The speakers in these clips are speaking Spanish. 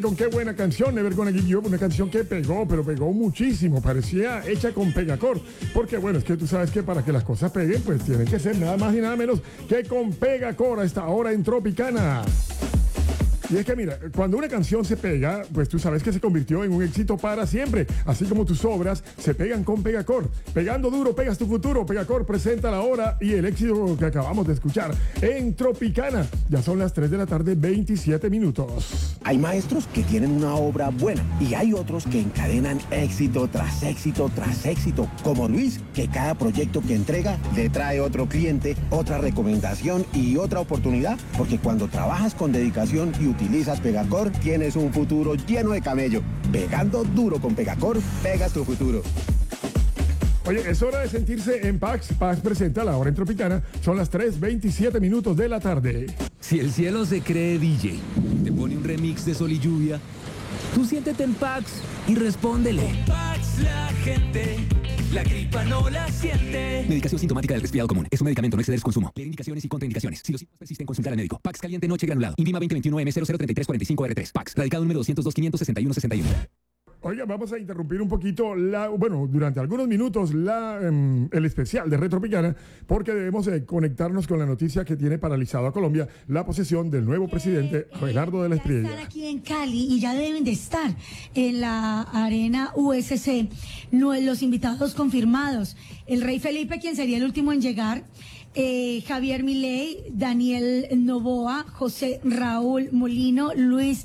Con qué buena canción, Never Gonna Give You Up, una canción que pegó, pero pegó muchísimo, parecía hecha con Pegacor, porque bueno, es que tú sabes que para que las cosas peguen, pues tienen que ser nada más y nada menos que con Pegacor a esta hora en Tropicana. Y es que mira, cuando una canción se pega, pues tú sabes que se convirtió en un éxito para siempre. Así como tus obras se pegan con Pegacor. Pegando duro, pegas tu futuro. Pegacor presenta la hora y el éxito que acabamos de escuchar en Tropicana. Ya son las 3 de la tarde, 27 minutos. Hay maestros que tienen una obra buena y hay otros que encadenan éxito tras éxito tras éxito. Como Luis, que cada proyecto que entrega le trae otro cliente, otra recomendación y otra oportunidad. Porque cuando trabajas con dedicación y utilizas Pegacor, tienes un futuro lleno de camello. Pegando duro con Pegacor, pegas tu futuro. Oye, es hora de sentirse en Pax. Pax presenta la hora en Tropicana. Son las 3:27 minutos de la tarde. Si el cielo se cree DJ, te pone un remix de Sol y Lluvia, tú siéntete en Pax y respóndele. Con Pax la gente, la gripa no la siente. Medicación sintomática del resfriado común. Es un medicamento, no exceder su consumo. Leer indicaciones y contraindicaciones. Si los síntomas persisten, consultar al médico. Pax caliente noche granulado. Invima 2021M003345R3. Pax. Radicado número 202-561-61. Oiga, vamos a interrumpir un poquito, durante algunos minutos, el especial de Retropicana, porque debemos conectarnos con la noticia que tiene paralizado a Colombia, la posesión del nuevo presidente Abelardo de la Espriella. Están aquí en Cali y ya deben de estar en la arena USC. Los invitados confirmados: el rey Felipe, quien sería el último en llegar, Javier Milei, Daniel Noboa, José Raúl Molino, Luis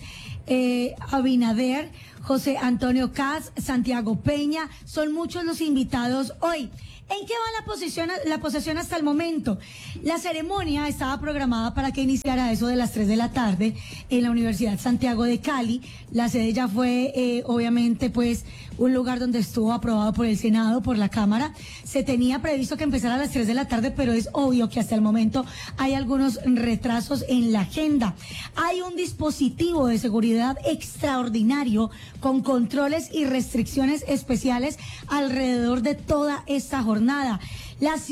Abinader, José Antonio Caz, Santiago Peña. Son muchos los invitados hoy. ¿En qué va la posesión hasta el momento? La ceremonia estaba programada para que iniciara a eso de las 3 de la tarde en la Universidad Santiago de Cali. La sede ya fue, obviamente, pues, un lugar donde estuvo aprobado por el Senado, por la Cámara. Se tenía previsto que empezara a las 3 de la tarde, pero es obvio que hasta el momento hay algunos retrasos en la agenda. Hay un dispositivo de seguridad extraordinario con controles y restricciones especiales alrededor de toda esta jornada.